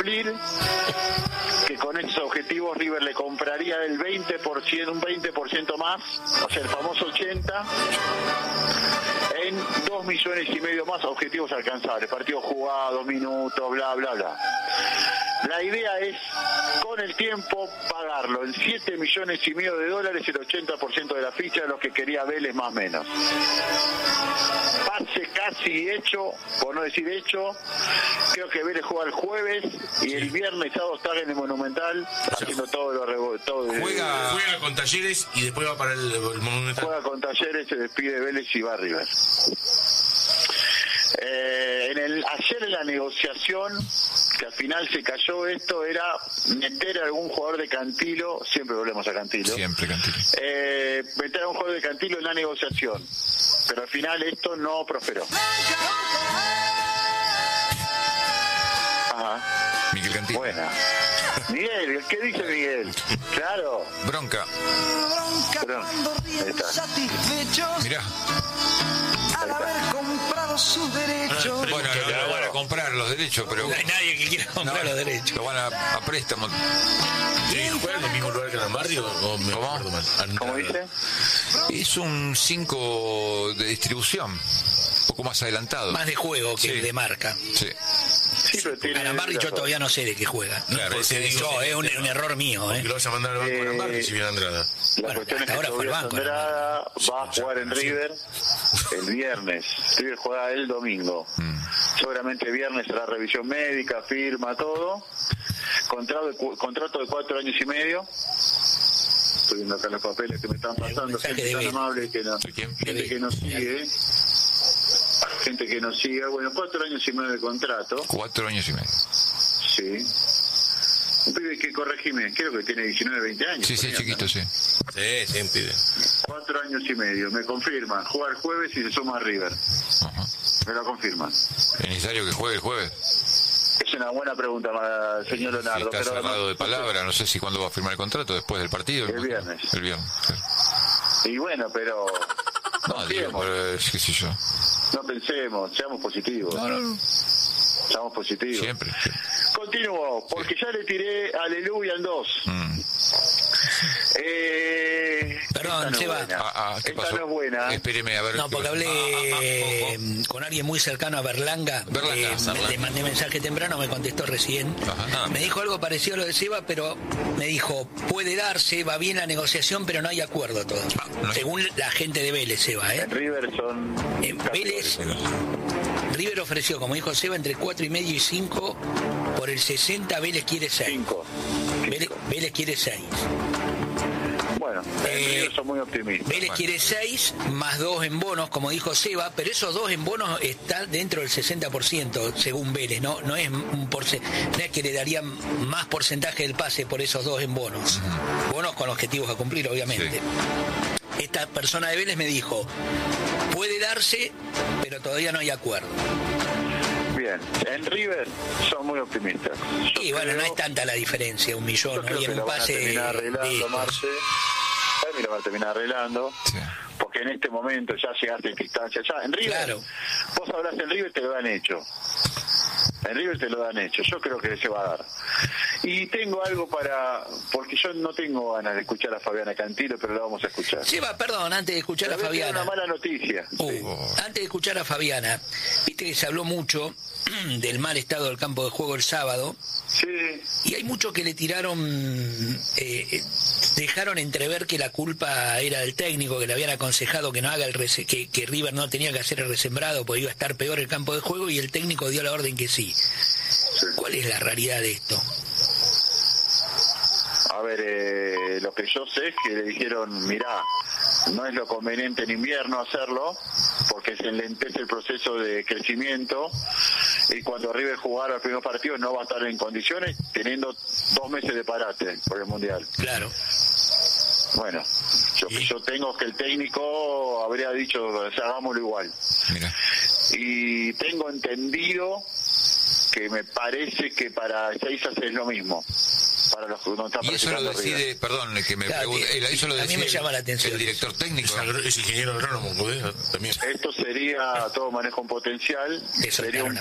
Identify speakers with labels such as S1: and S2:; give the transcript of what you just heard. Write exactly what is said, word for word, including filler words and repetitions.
S1: cumplir, que con esos objetivos River le compraría el veinte por ciento, un veinte por ciento más, o sea, el famoso ochenta, en dos millones y medio más objetivos alcanzables, partidos jugados, minutos, bla, bla, bla. La idea es, con el tiempo, pagarlo en siete millones y medio de dólares, el ochenta por ciento de la ficha de los que quería Vélez más o menos. Pase casi hecho, por no decir hecho, creo que Vélez juega el jueves y el viernes sábado está en el Monumental, haciendo todo lo rebo- todo
S2: Juega,
S1: de,
S2: juega con Talleres y después va para el, el Monumental.
S1: Juega con Talleres, se despide Vélez y va a River. Eh, en el, ayer en la negociación, que al final se cayó esto, era meter a algún jugador de Cantilo, siempre volvemos a Cantilo,
S3: Siempre Cantilo.
S1: eh, meter a un jugador de Cantilo en la negociación, pero al final esto no prosperó. Ajá.
S3: Miguel Cantilo.
S1: Buena. Miguel, ¿qué dice Miguel? Claro.
S3: Bronca.
S1: Pero, ahí está.
S3: Mirá.
S4: Al haber comprado sus derechos.
S3: Bueno, no, no van a comprar los derechos, pero...
S5: No hay nadie que quiera comprar
S3: no,
S5: los derechos.
S3: Lo van a, a préstamo.
S2: ¿Sí, juega en el mismo lugar que en el barrio? ¿O me
S3: ¿Cómo?
S2: acuerdo mal?
S1: ¿Cómo dice?
S3: Es un cinco de distribución, un poco más adelantado.
S5: Más de juego que
S3: Sí.
S5: de marca.
S3: Sí.
S1: Sí, pero tiene
S5: Alambarri yo
S1: razón.
S5: todavía no sé de qué juega.
S2: Claro,
S5: Porque
S2: ese digo,
S5: yo,
S2: sí,
S5: es un,
S2: sí.
S5: un error mío,
S2: Que
S5: ¿eh?
S2: lo vas a mandar al banco
S1: Eh,
S2: de Alambarri si viene Andrada.
S1: La
S5: Bueno,
S1: cuestión es
S5: hasta
S1: que
S5: ahora fue el
S1: Tobias
S5: banco,
S1: Andrada va a jugar en River el viernes. River juega el domingo.
S3: Mm.
S1: Seguramente viernes será revisión médica, firma, todo. Contrato de, cu- contrato de cuatro años y medio. Estoy viendo acá los papeles que me están pasando.
S5: mensaje
S1: Gente
S5: de
S1: tan
S5: Vélez.
S1: amable que no,
S3: ¿De quién?
S1: gente
S5: De
S1: que nos sigue. Gente que nos sigue. Bueno, cuatro años y medio de contrato.
S3: Cuatro años y medio.
S1: Sí. Un pibe que, corregime, creo que tiene diecinueve, veinte años.
S3: Sí, sí,
S1: por ahí
S3: chiquito,
S1: anda.
S3: sí.
S2: Sí, sí, pide.
S1: Cuatro años y medio. Me confirman. Juega el jueves y se suma a River.
S3: Ajá.
S1: Me lo confirman.
S3: ¿Es necesario que juegue el jueves?
S1: Es una buena pregunta, ma- señor
S3: Si
S1: Leonardo.
S3: está
S1: pero
S3: cerrado
S1: no-
S3: de palabra, no sé si cuándo va a firmar el contrato, después del partido.
S1: El viernes.
S3: El viernes, claro.
S1: Y bueno, pero
S3: No, digo,
S1: confiemos,
S3: pero, qué sé yo.
S1: no pensemos, seamos positivos.
S3: No, no, no.
S1: Seamos positivos.
S3: Siempre. siempre.
S1: Continúo, porque ya le tiré aleluya en dos.
S3: Mm.
S1: Eh,
S5: Perdón,
S1: esta no es
S5: Seba.
S1: buena.
S3: Ah, ah, ¿qué
S1: Esta
S3: pasó?
S1: no es buena.
S3: Espéreme, a ver.
S5: No,
S3: qué
S5: porque
S3: pasó.
S5: hablé
S3: Ah, ah,
S5: eh,
S3: ah,
S5: con alguien muy cercano a Berlanga.
S3: Berlanga,
S5: eh,
S3: Berlanga.
S5: le mandé mensaje temprano, me contestó recién.
S3: Ajá.
S5: Me dijo algo parecido a lo de Seba, pero me dijo, puede darse, va bien la negociación, pero no hay acuerdo todavía.
S3: no hay-
S5: Según la gente de Vélez, Seba, ¿eh?
S1: En River son...
S5: En Vélez, River ofreció, como dijo Seba, entre cuatro y medio y cinco. Por el sesenta, Vélez quiere seis.
S1: Cinco.
S5: Vélez, Vélez quiere seis.
S1: Bueno, en
S5: Eh,
S1: River son muy optimistas.
S5: Vélez quiere seis más dos en bonos, como dijo Seba, pero esos dos en bonos están dentro del sesenta por ciento, según Vélez, ¿no? No es un porce- no es que le darían más porcentaje del pase por esos dos en bonos. Bonos con objetivos a cumplir, obviamente.
S3: Sí.
S5: Esta persona de Vélez me dijo, puede darse, pero todavía no hay acuerdo.
S1: Bien, en River son muy optimistas. Yo
S5: Y bueno,
S1: creo-
S5: no es tanta la diferencia, un
S1: yo
S5: millón,
S1: creo
S5: ¿no? Y
S1: que
S5: en
S1: lo
S5: un
S1: van a
S5: pase
S1: terminar
S5: de
S1: arreglando,
S5: estos.
S1: Marce. Para mí lo van a terminar arreglando.
S3: Sí.
S1: Porque en este momento ya llegaste a esta instancia. Ya, en River,
S5: Claro.
S1: vos hablas en River, te lo dan hecho. En River te lo dan hecho. Yo creo que se va a dar. Y tengo algo para... Porque yo no tengo ganas de escuchar a Fabiana Cantilo, pero la vamos a escuchar.
S5: Seba, perdón, antes de escuchar a
S1: Pero voy a tener
S5: Fabiana.
S1: una mala noticia.
S5: Uh,
S1: Sí.
S5: Antes de escuchar a Fabiana, viste que se habló mucho del mal estado del campo de juego el sábado,
S1: Sí,
S5: y hay muchos que le tiraron, eh, eh, dejaron entrever que la culpa era del técnico, que le habían aconsejado que no haga el rese- que, que River no tenía que hacer el resembrado porque iba a estar peor el campo de juego, y el técnico dio la orden que sí.
S1: sí.
S5: ¿Cuál es la realidad de esto?
S1: A ver, eh, lo que yo sé es que le dijeron, mirá, no es lo conveniente en invierno hacerlo, porque se enlentece el proceso de crecimiento, y cuando River jugar al primer partido no va a estar en condiciones, teniendo dos meses de parate por el Mundial.
S5: Claro.
S1: Bueno, yo, yo tengo que el técnico habría dicho, o sea, hagámoslo igual.
S3: Mira.
S1: Y tengo entendido que me parece que para Ezeiza es lo mismo. Para los que no están
S3: Y eso lo
S1: practicando River.
S3: decide, perdón, que me
S5: Claro,
S3: pregunte,
S5: que-
S3: eh, eso lo
S5: a mí
S3: decide
S5: me llama la atención
S3: el director
S5: eso.
S3: técnico.
S2: Es, agro- es ingeniero agrónomo, ¿podés? También.
S1: Esto sería todo manejo en potencial,
S5: Eso
S1: sería
S5: está
S1: un
S5: una